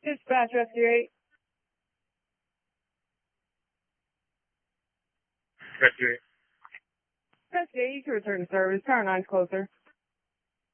Dispatch Rescue 8. Rescue 8. Rescue 8, you can return to service. Power 9's closer.